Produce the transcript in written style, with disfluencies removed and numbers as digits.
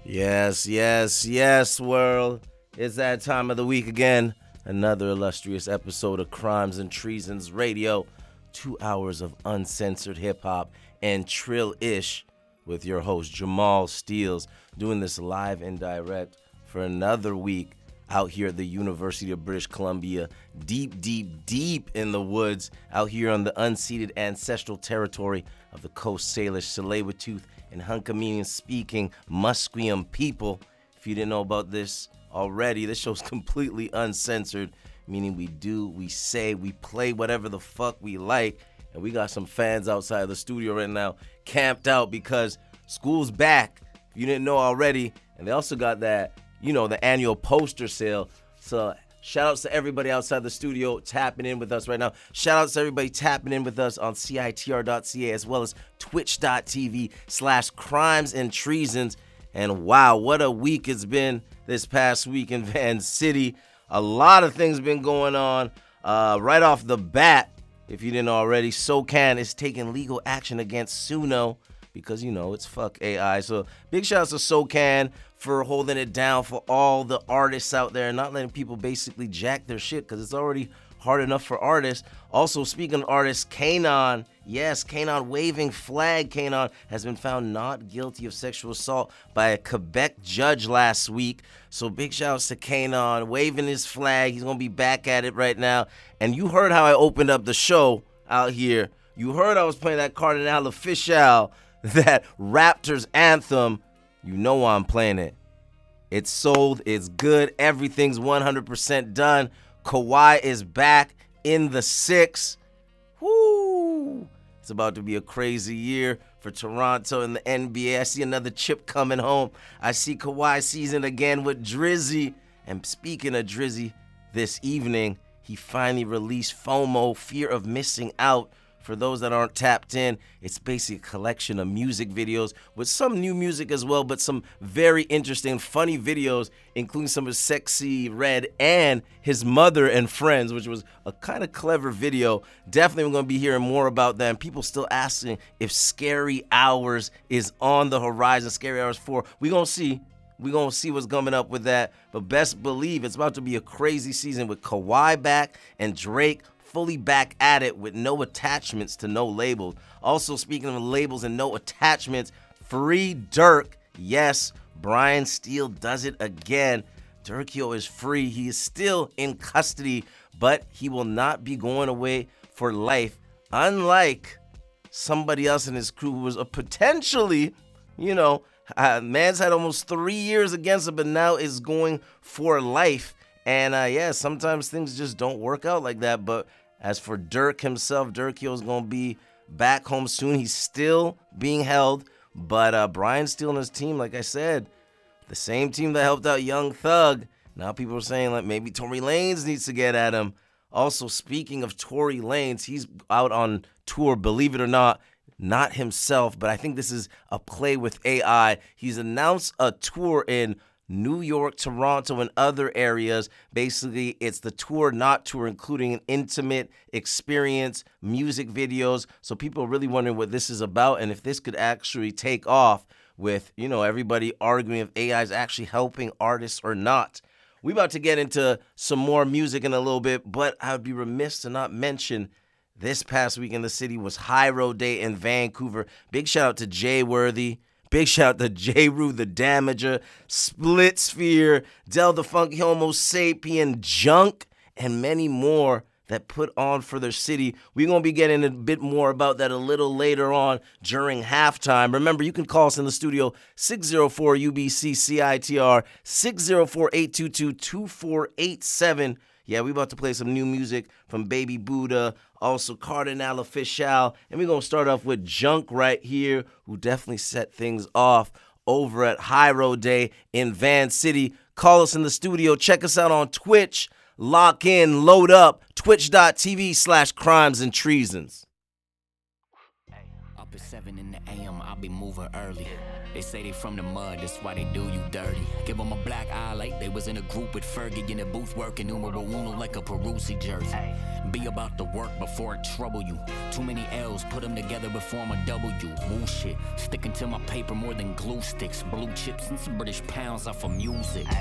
Yes, world. It's that time of the week again. Another illustrious episode of Crimes and Treasons Radio. 2 hours of uncensored hip-hop and trill-ish with your host, Jamal Steels, doing this live and direct for another week out here at the University of British Columbia, deep in the woods, out here on the unceded ancestral territory of the Coast Salish, Tsleil-Waututh, and Hunkaminam-speaking Musqueam people. If you didn't know about this already, this show's completely uncensored, meaning we do, we say, we play whatever the fuck we like, and we got some fans outside of the studio right now camped out because school's back, if you didn't know already, and they also got that, the annual poster sale. So shout outs to everybody outside the studio tapping in with us right now. Shout outs to everybody tapping in with us on CITR.ca as well as twitch.tv/crimes and treasons. And wow, what a week it's been this past week in Van City. A lot of things been going on. Right off the bat, if you didn't already, SOCAN is taking legal action against Suno because, it's fuck AI. So big shout outs to SOCAN for holding it down for all the artists out there and not letting people basically jack their shit because it's already hard enough for artists. Also, speaking of artists, Kanon, yes, Kanon waving flag. Kanon has been found not guilty of sexual assault by a Quebec judge last week. So big shouts to Kanon waving his flag. He's going to be back at it right now. And you heard how I opened up the show out here. You heard I was playing that Cardinal Official, that Raptors anthem. You know why I'm playing it. It's sold. It's good. Everything's 100% done. Kawhi is back in the six. Woo! It's about to be a crazy year for Toronto and the NBA. I see another chip coming home. I see Kawhi season again with Drizzy. And speaking of Drizzy, this evening, he finally released FOMO, Fear of Missing Out. For those that aren't tapped in, it's basically a collection of music videos with some new music as well, but some very interesting, funny videos, including some of Sexy Red and his mother and friends, which was a kind of clever video. Definitely we're going to be hearing more about that. And people still asking if Scary Hours is on the horizon, Scary Hours 4. We're going to see. We're going to see what's coming up with that. But best believe it's about to be a crazy season with Kawhi back and Drake fully back at it with no attachments to no labels. Also, speaking of labels and no attachments, free Dirk. Yes, Brian Steele does it again. Dirkio is free. He is still in custody, but he will not be going away for life, unlike somebody else in his crew who was a potentially, man's had almost 3 years against him, but now is going for life. And sometimes things just don't work out like that. But as for Dirk himself, Dirkio's going to be back home soon. He's still being held. But Brian Steele and his team, like I said, the same team that helped out Young Thug. Now people are saying like maybe Tory Lanez needs to get at him. Also, speaking of Tory Lanez, he's out on tour, believe it or not himself. But I think this is a play with AI. He's announced a tour in New York, Toronto, and other areas. Basically, it's the tour, not tour, including an intimate experience, music videos. So people are really wondering what this is about and if this could actually take off with, everybody arguing if AI is actually helping artists or not. We're about to get into some more music in a little bit, but I would be remiss to not mention this past week in the city was High Road Day in Vancouver. Big shout out to Jay Worthy. Big shout out to J. Rue the Damager, Split Sphere, Del the Funky Homo Sapien, Junk, and many more that put on for their city. We're going to be getting a bit more about that a little later on during halftime. Remember, you can call us in the studio, 604-UBC-CITR, 604-822-2487. Yeah, we about to play some new music from Baby Buddha, also Cardinal Official, and we're going to start off with Junk right here, who definitely set things off over at High Road Day in Van City. Call us in the studio. Check us out on Twitch. Lock in, load up, twitch.tv/crimes and treasons. Up at 7 in the AM, I be moving early. They say they from the mud, that's why they do you dirty. Give them a black eye like they was in a group with Fergie in the booth working numero uno like a Peruzzi jersey. Be about the work before it trouble you. Too many L's, put them together before I'm a W. Bullshit, sticking to my paper more than glue sticks. Blue chips and some British pounds off of music.